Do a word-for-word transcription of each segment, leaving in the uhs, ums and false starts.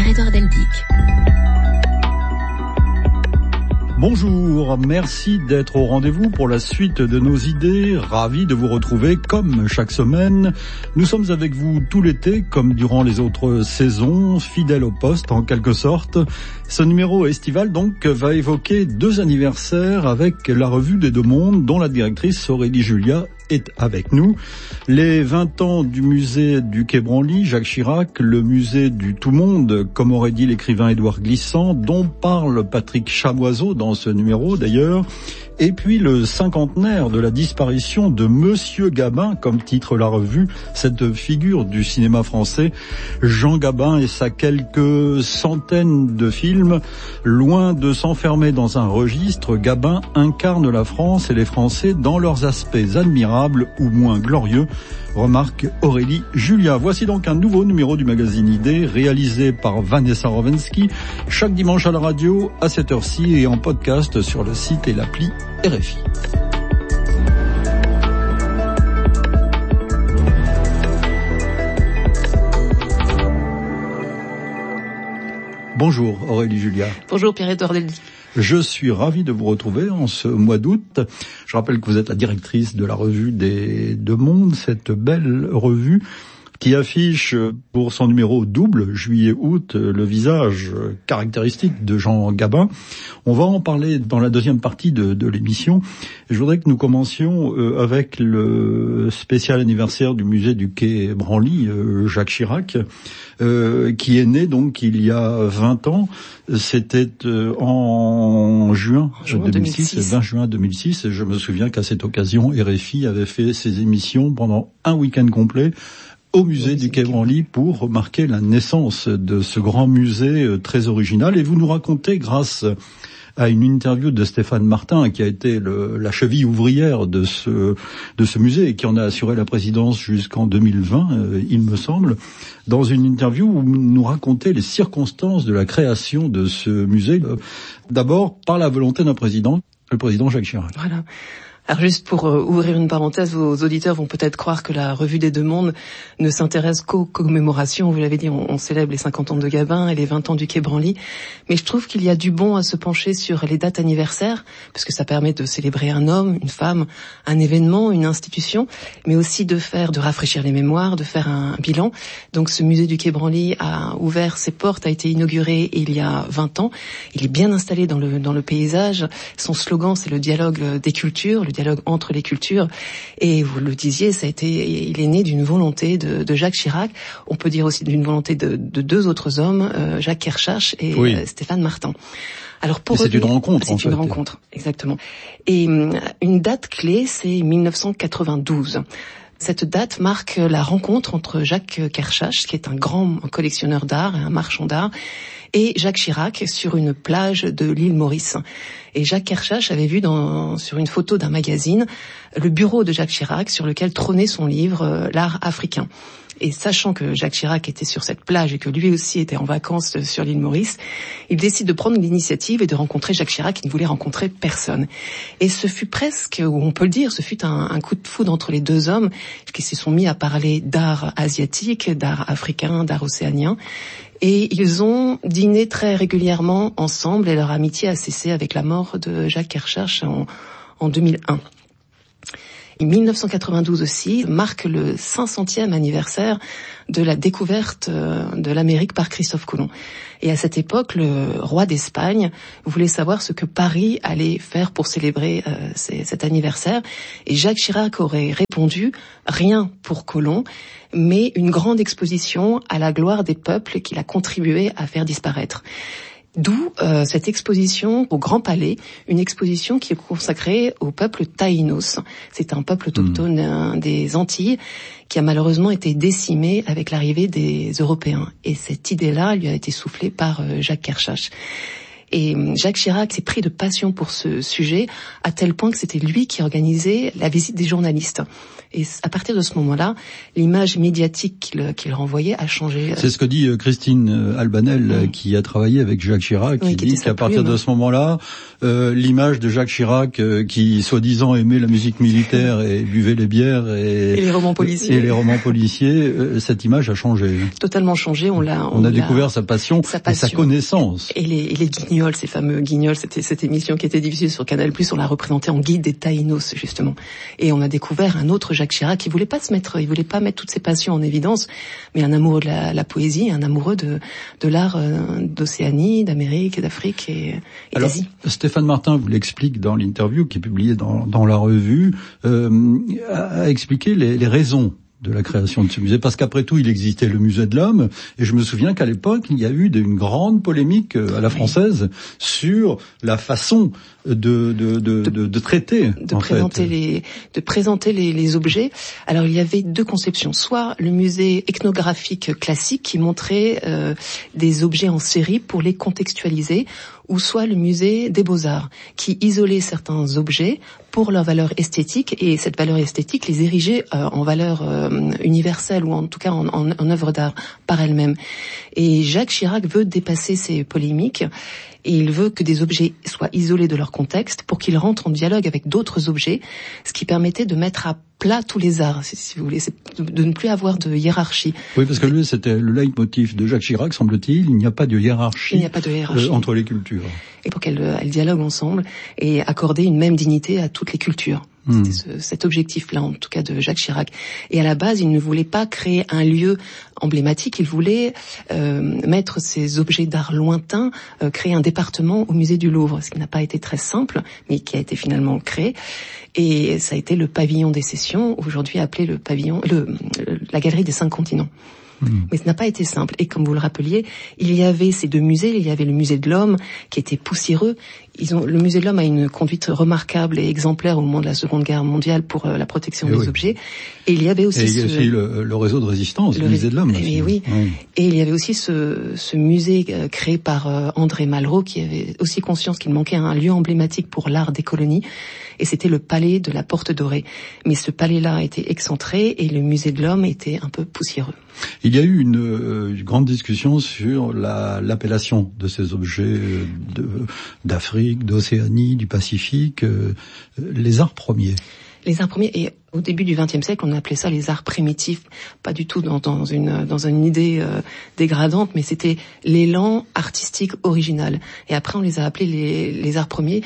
Pierre-Édouard Deldic. Bonjour, merci d'être au rendez-vous pour la suite de nos idées. Ravi de vous retrouver comme chaque semaine. Nous sommes avec vous tout l'été, comme durant les autres saisons, fidèles au poste en quelque sorte. Ce numéro estival donc va évoquer deux anniversaires avec la revue des Deux Mondes, dont la directrice Aurélie Julia est avec nous. Les vingt ans du musée du Quai Branly, Jacques Chirac, le musée du Tout-Monde, comme aurait dit l'écrivain Édouard Glissant, dont parle Patrick Chamoiseau dans ce numéro d'ailleurs, et puis le cinquantenaire de la disparition de Monsieur Gabin, comme titre la revue, cette figure du cinéma français, Jean Gabin et sa quelques centaines de films. Loin de s'enfermer dans un registre, Gabin incarne la France et les Français dans leurs aspects admirables ou moins glorieux, remarque Aurélie Julia. Voici donc un nouveau numéro du magazine Idées, réalisé par Vanessa Rovensky, chaque dimanche à la radio à cette heure-ci et en podcast sur le site et l'appli R F I. Bonjour Aurélie Julia. Bonjour Pierre-Édouard Deldic. Je suis ravi de vous retrouver en ce mois d'août. Je rappelle que vous êtes la directrice de la revue des Deux Mondes, cette belle revue qui affiche pour son numéro double, juillet-août, le visage caractéristique de Jean Gabin. On va en parler dans la deuxième partie de, de l'émission. Je voudrais que nous commencions avec le spécial anniversaire du musée du Quai Branly, Jacques Chirac, euh, qui est né donc il y a vingt ans. C'était en juin, juin deux mille six, vingt juin deux mille six. Et je me souviens qu'à cette occasion, R F I avait fait ses émissions pendant un week-end complet au musée du Quai Branly pour marquer la naissance de ce grand musée très original. Et vous nous racontez, grâce à une interview de Stéphane Martin, qui a été le, la cheville ouvrière de ce, de ce musée et qui en a assuré la présidence jusqu'en deux mille vingt, euh, il me semble, dans une interview où vous nous racontez les circonstances de la création de ce musée. Euh, d'abord, par la volonté d'un président, le président Jacques Chirac. Voilà. Alors juste pour euh, ouvrir une parenthèse, vos auditeurs vont peut-être croire que la revue des Deux Mondes ne s'intéresse qu'aux commémorations. Vous l'avez dit, on, on célèbre les cinquante ans de Gabin et les vingt ans du Quai Branly. Mais je trouve qu'il y a du bon à se pencher sur les dates anniversaires, parce que ça permet de célébrer un homme, une femme, un événement, une institution, mais aussi de faire, de rafraîchir les mémoires, de faire un, un bilan. Donc ce musée du Quai Branly a ouvert ses portes, a été inauguré il y a vingt ans. Il est bien installé dans le, dans le paysage. Son slogan, c'est le dialogue des cultures, le dialogue entre les cultures, et vous le disiez, ça a été, il est né d'une volonté de, de Jacques Chirac. On peut dire aussi d'une volonté de, de deux autres hommes, euh, Jacques Kershach et oui. euh, Stéphane Martin. Alors pour c'est revenir, une rencontre. C'est en une fait. rencontre, exactement. Et euh, une date clé, c'est mille neuf cent quatre-vingt-douze. Cette date marque la rencontre entre Jacques Kershach, qui est un grand collectionneur d'art, un marchand d'art, et Jacques Chirac sur une plage de l'île Maurice. Et Jacques Kershach avait vu dans, sur une photo d'un magazine le bureau de Jacques Chirac sur lequel trônait son livre euh, L'art africain. Et sachant que Jacques Chirac était sur cette plage et que lui aussi était en vacances sur l'île Maurice, il décide de prendre l'initiative et de rencontrer Jacques Chirac, qui ne voulait rencontrer personne. Et ce fut presque, ou on peut le dire, ce fut un, un coup de foudre entre les deux hommes qui se sont mis à parler d'art asiatique, d'art africain, d'art océanien. Et ils ont dîné très régulièrement ensemble et leur amitié a cessé avec la mort de Jacques Kershach en, en deux mille un. Et mille neuf cent quatre-vingt-douze aussi marque le cinq centième anniversaire de la découverte de l'Amérique par Christophe Colomb. Et à cette époque, le roi d'Espagne voulait savoir ce que Paris allait faire pour célébrer euh, ces, cet anniversaire. Et Jacques Chirac aurait répondu « Rien pour Colomb, mais une grande exposition à la gloire des peuples qu'il a contribué à faire disparaître ». D'où euh, cette exposition au Grand Palais, une exposition qui est consacrée au peuple taïnos. C'est un peuple autochtone mmh. des Antilles qui a malheureusement été décimé avec l'arrivée des Européens. Et cette idée-là lui a été soufflée par euh, Jacques Kershach. Et Jacques Chirac s'est pris de passion pour ce sujet, à tel point que c'était lui qui organisait la visite des journalistes. Et à partir de ce moment-là, l'image médiatique qu'il, qu'il renvoyait a changé. C'est ce que dit Christine Albanel, mmh. qui a travaillé avec Jacques Chirac, oui, qui dit qu'à partir de ce moment-là, euh, l'image de Jacques Chirac, euh, qui soi-disant aimait la musique militaire et buvait les bières et, et les romans policiers, et les romans policiers, euh, cette image a changé. Totalement changé. On l'a. On, on a découvert sa passion, sa passion et sa connaissance. Et les, et les Guignols, ces fameux Guignols, c'était cette émission qui était diffusée sur Canal+. On l'a représenté en guide des Taïnos justement. Et on a découvert un autre Jacques Chirac. Il voulait pas se mettre, il voulait pas mettre toutes ses passions en évidence, mais un amoureux de la, la poésie, un amoureux de, de l'art euh, d'Océanie, d'Amérique, d'Afrique et, et Alors, d'Asie. Stéphane Martin vous l'explique dans l'interview qui est publiée dans, dans la revue, euh, a, a expliqué les, les raisons de la création de ce musée, parce qu'après tout, il existait le musée de l'homme, et je me souviens qu'à l'époque, il y a eu une grande polémique à la française oui. sur la façon de de de, de, de traiter, de en présenter fait. les de présenter les, les objets. Alors il y avait deux conceptions, soit le musée ethnographique classique qui montrait euh, des objets en série pour les contextualiser, ou soit le musée des Beaux-Arts qui isolait certains objets pour leur valeur esthétique, et cette valeur esthétique les érigeait euh, en valeur euh, universelle, ou en tout cas en, en, en œuvre d'art par elle-même. Et Jacques Chirac veut dépasser ces polémiques, et il veut que des objets soient isolés de leur contexte pour qu'ils rentrent en dialogue avec d'autres objets, ce qui permettait de mettre à plat tous les arts, si, si vous voulez, c'est de ne plus avoir de hiérarchie. Oui, parce que lui, c'était le leitmotiv de Jacques Chirac, semble-t-il, il n'y a pas de hiérarchie, il n'y a pas de hiérarchie. Euh, entre les cultures. Et pour qu'elles elles dialoguent ensemble et accorder une même dignité à toutes les cultures. Mmh. C'était ce, cet objectif-là, en tout cas, de Jacques Chirac. Et à la base, il ne voulait pas créer un lieu emblématique, il voulait euh, mettre ces objets d'art lointains, euh, créer un département au musée du Louvre, ce qui n'a pas été très simple, mais qui a été finalement créé. Et ça a été le pavillon des sessions, aujourd'hui appelé le pavillon, le, la galerie des cinq continents. Mmh. Mais ce n'a pas été simple. Et comme vous le rappeliez, il y avait ces deux musées. Il y avait le musée de l'homme qui était poussiéreux. Ils ont, le musée de l'homme a une conduite remarquable et exemplaire au moment de la Seconde Guerre mondiale pour euh, la protection et des oui. objets. Et il y avait aussi, et il y a ce, aussi le, le réseau de résistance, le, le musée de l'homme. Et oui. oui. Et il y avait aussi ce, ce musée euh, créé par euh, André Malraux qui avait aussi conscience qu'il manquait un lieu emblématique pour l'art des colonies. Et c'était le palais de la Porte Dorée. Mais ce palais-là a été excentré et le musée de l'homme était un peu poussiéreux. Il y a eu une, euh, une grande discussion sur la, l'appellation de ces objets de, d'Afrique, d'Océanie, du Pacifique, euh, les arts premiers. Les arts premiers, et au début du vingtième siècle, on appelait ça les arts primitifs, pas du tout dans, dans une dans une idée euh, dégradante, mais c'était l'élan artistique original. Et après, on les a appelés les, les arts premiers.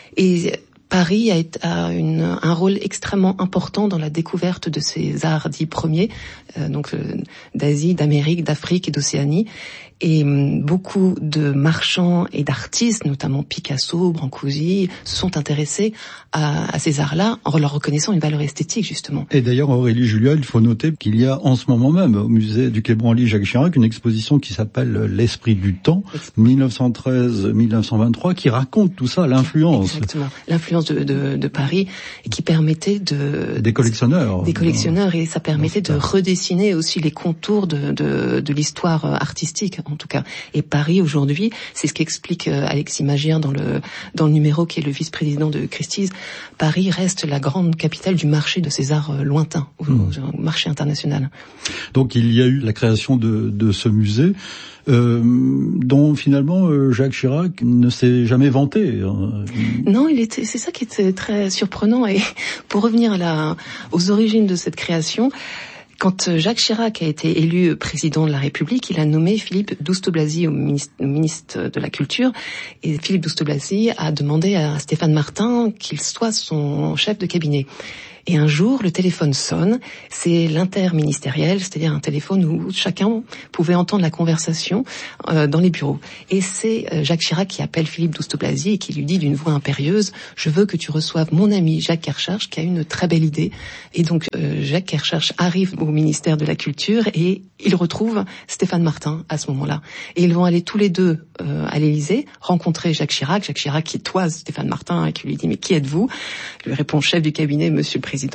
Et Paris a, a une, un rôle extrêmement important dans la découverte de ces arts dits premiers, euh, donc euh, d'Asie, d'Amérique, d'Afrique et d'Océanie. Et euh, beaucoup de marchands et d'artistes, notamment Picasso, Brancusi, se sont intéressés à, à ces arts-là en leur reconnaissant une valeur esthétique, justement. Et d'ailleurs, Aurélie Julia, il faut noter qu'il y a en ce moment même au musée du Quai Branly Jacques Chirac une exposition qui s'appelle L'Esprit du temps, mille neuf cent treize à mille neuf cent vingt-trois, qui raconte tout ça, l'influence. Exactement, l'influence de, de, de Paris, et qui permettait de... Des collectionneurs. Des collectionneurs, et ça permettait de redessiner aussi les contours de, de, de l'histoire artistique, en tout cas. Et Paris, aujourd'hui, c'est ce qu'explique Alexis Magière dans le, dans le numéro qui est le vice-président de Christie's, Paris reste la grande capitale du marché de ces arts lointains, au mmh. marché international. Donc il y a eu la création de, de ce musée, Euh, dont finalement euh, Jacques Chirac ne s'est jamais vanté. Hein. Non, il était, c'est ça qui était très surprenant. Et pour revenir à la, aux origines de cette création, quand Jacques Chirac a été élu président de la République, il a nommé Philippe Douste-Blazy au ministre, ministre de la Culture. Et Philippe Douste-Blazy a demandé à Stéphane Martin qu'il soit son chef de cabinet. Et un jour, le téléphone sonne, c'est l'interministériel, c'est-à-dire un téléphone où chacun pouvait entendre la conversation euh, dans les bureaux. Et c'est euh, Jacques Chirac qui appelle Philippe Douste-Blazy et qui lui dit d'une voix impérieuse « Je veux que tu reçoives mon ami Jacques Kershach, qui a une très belle idée. » Et donc euh, Jacques Kershach arrive au ministère de la Culture et il retrouve Stéphane Martin à ce moment-là. Et ils vont aller tous les deux euh, à l'Élysée, rencontrer Jacques Chirac. Jacques Chirac qui toise Stéphane Martin et qui lui dit « Mais qui êtes-vous » Il lui répond « Chef du cabinet, monsieur le président ».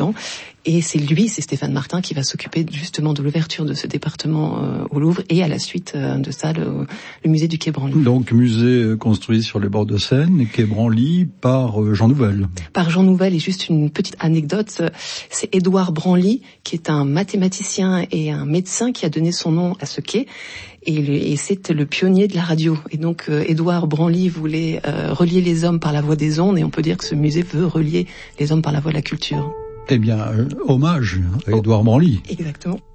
Et c'est lui, c'est Stéphane Martin, qui va s'occuper justement de l'ouverture de ce département euh, au Louvre et à la suite euh, de ça, le, le musée du Quai Branly. Donc musée construit sur les bords de Seine, Quai Branly par euh, Jean Nouvel. Par Jean Nouvel, et juste une petite anecdote, c'est Édouard Branly, qui est un mathématicien et un médecin qui a donné son nom à ce quai. Et, le, et c'est le pionnier de la radio. Et donc, euh, Édouard Branly voulait euh, relier les hommes par la voie des ondes, et on peut dire que ce musée veut relier les hommes par la voie de la culture. Eh bien, euh, hommage à Édouard Branly. Exactement.